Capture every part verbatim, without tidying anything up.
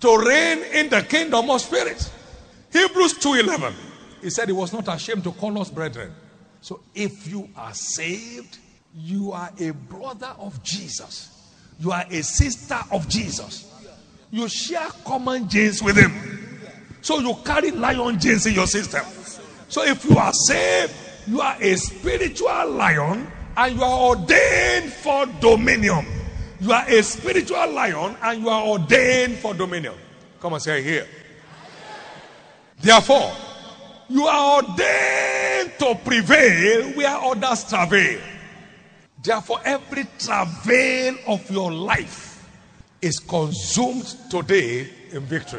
to reign in the kingdom of spirits. Hebrews two eleven. He said he was not ashamed to call us brethren. So if you are saved, you are a brother of Jesus. You are a sister of Jesus. You share common genes with him. So you carry lion genes in your system. So if you are saved, you are a spiritual lion and you are ordained for dominion. You are a spiritual lion and you are ordained for dominion. Come on, say here. Therefore, you are ordained to prevail where others travail. Therefore, every travail of your life is consumed today in victory.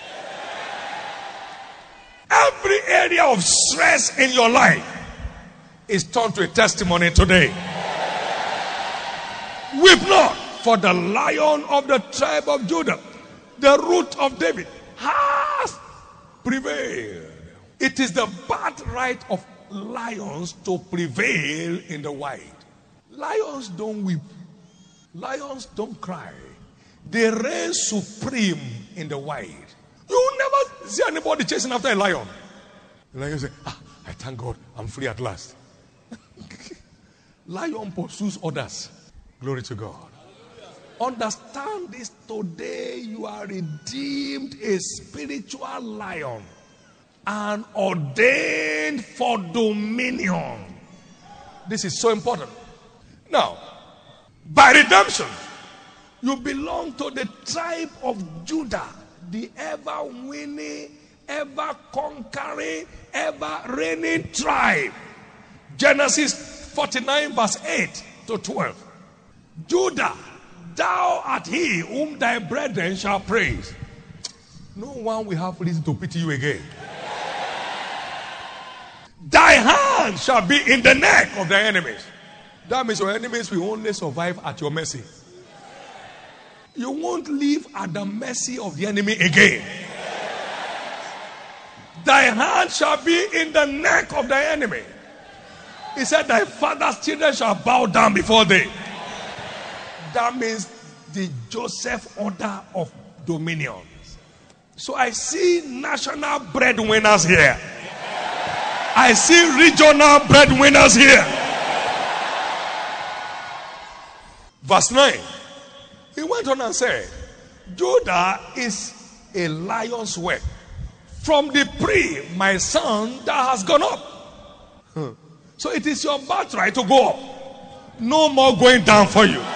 Every area of stress in your life is turned to a testimony today. Weep not, for the Lion of the tribe of Judah, the Root of David, has prevailed. It is the birthright of lions to prevail in the wild. Lions don't weep. Lions don't cry. They reign supreme in the wild. You will never see anybody chasing after a lion. The lion say, ah, I thank God, I'm free at last. Lion pursues others. Glory to God. Understand this today. You are redeemed, a spiritual lion, and ordained for dominion. This is so important. Now, by redemption, you belong to the tribe of Judah, the ever winning, ever conquering, ever reigning tribe. Genesis forty-nine, verse eight to twelve. Judah, thou art he whom thy brethren shall praise. No one will have reason to pity you again. Thy hand shall be in the neck of thy enemies. That means your enemies will only survive at your mercy. You won't live at the mercy of the enemy again. Thy hand shall be in the neck of thy enemy. He said, thy father's children shall bow down before thee. That means the Joseph order of dominion. So I see national breadwinners here. I see regional breadwinners here. Verse nine. He went on and said, Judah is a lion's whelp. From the prey, my son, that has gone up. Huh. So it is your birthright to go up. No more going down for you.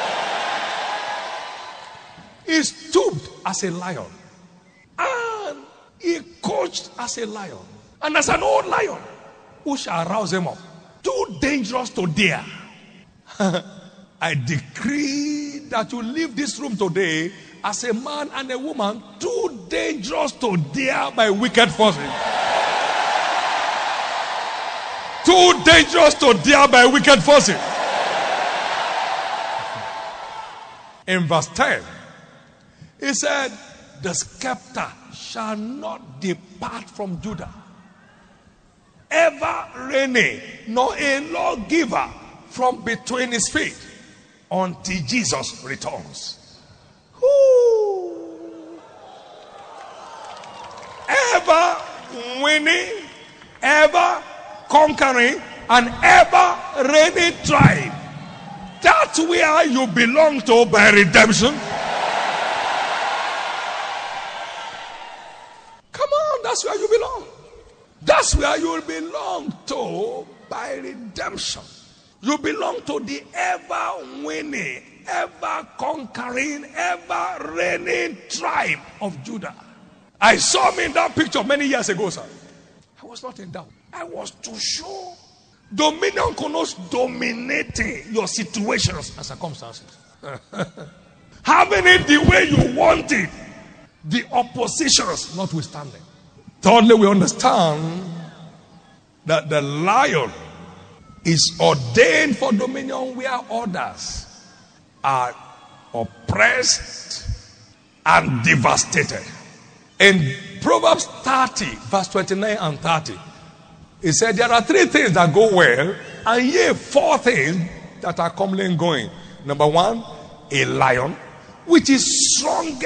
He stooped as a lion. And he coached as a lion. And as an old lion, who shall rouse him up? Too dangerous to dare. I decree that you leave this room today as a man and a woman too dangerous to dare by wicked forces. Too dangerous to dare by wicked forces. In verse ten, he said, the scepter shall not depart from Judah, ever reigning, nor a lawgiver from between his feet, until Jesus returns. Woo. Ever winning, ever conquering, and ever reigning tribe. That's where you belong to by redemption. Come on, that's where you belong. That's where you belong to by redemption. You belong to the ever winning, ever conquering, ever reigning tribe of Judah. I saw me in that picture many years ago, sir. I was not in doubt. I was too sure. Dominion connotes dominating your situations and circumstances. Having it the way you want it, the oppositions notwithstanding. Thirdly, we understand that the lion is ordained for dominion where others are oppressed and devastated. In Proverbs thirty, verse twenty-nine and thirty, it said there are three things that go well, and yea, four things that are commonly going. Number one, a lion, which is stronger